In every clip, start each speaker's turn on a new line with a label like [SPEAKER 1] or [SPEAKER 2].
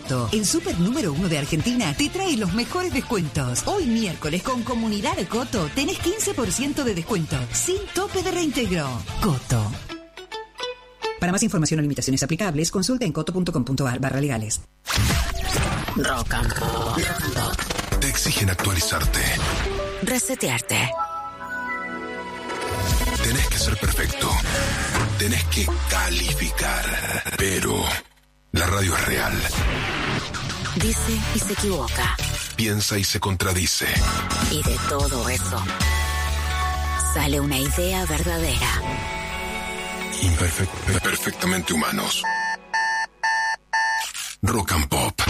[SPEAKER 1] Coto, el super número 1 de Argentina, te trae los mejores descuentos. Hoy miércoles con Comunidad Coto tenés 15% de descuento, sin tope de reintegro. Coto. Para más información o limitaciones aplicables, consulta en coto.com.ar/legales.
[SPEAKER 2] Rock and Pop.
[SPEAKER 3] Te exigen actualizarte.
[SPEAKER 2] Resetearte.
[SPEAKER 3] Tenés que ser perfecto. Tenés que calificar. Pero la radio es real.
[SPEAKER 2] Dice y se equivoca.
[SPEAKER 3] Piensa y se contradice.
[SPEAKER 2] Y de todo eso sale una idea verdadera.
[SPEAKER 3] Perfectamente humanos. Rock and Pop.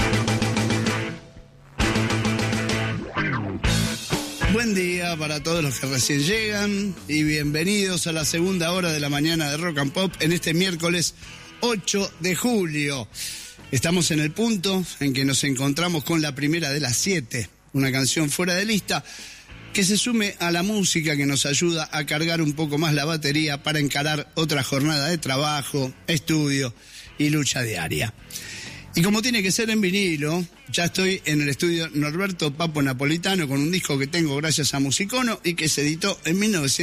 [SPEAKER 4] Buen día para todos los que recién llegan y bienvenidos a la segunda hora de la mañana de Rock and Pop en este miércoles 8 de julio. Estamos en el punto en que nos encontramos con la primera de las 7, una canción fuera de lista que se sume a la música que nos ayuda a cargar un poco más la batería para encarar otra jornada de trabajo, estudio y lucha diaria. Y como tiene que ser en vinilo, ya estoy en el estudio Norberto Papo Napolitano con un disco que tengo gracias a Musicono y que se editó en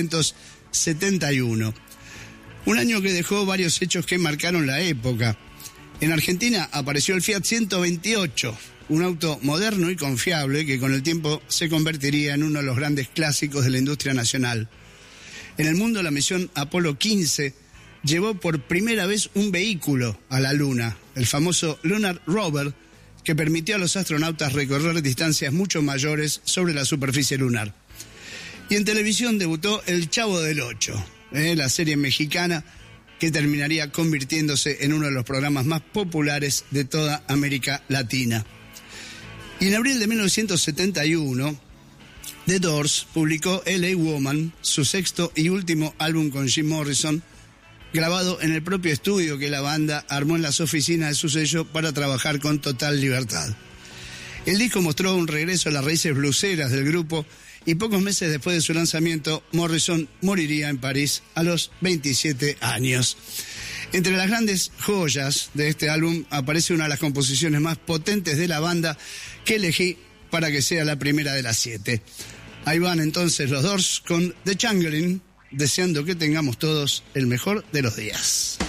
[SPEAKER 4] 1971. Un año que dejó varios hechos que marcaron la época. En Argentina apareció el Fiat 128, un auto moderno y confiable que con el tiempo se convertiría en uno de los grandes clásicos de la industria nacional. En el mundo, la misión Apolo 15 llevó por primera vez un vehículo a la Luna, el famoso Lunar Rover, que permitió a los astronautas recorrer distancias mucho mayores sobre la superficie lunar. Y en televisión debutó El Chavo del Ocho, la serie mexicana que terminaría convirtiéndose en uno de los programas más populares de toda América Latina. Y en abril de 1971, The Doors publicó L.A. Woman, su sexto y último álbum con Jim Morrison, grabado en el propio estudio que la banda armó en las oficinas de su sello para trabajar con total libertad. El disco mostró un regreso a las raíces blueseras del grupo y pocos meses después de su lanzamiento, Morrison moriría en París a los 27 años. Entre las grandes joyas de este álbum aparece una de las composiciones más potentes de la banda que elegí para que sea la primera de las 7. Ahí van entonces los Doors con The Changeling, deseando que tengamos todos el mejor de los días.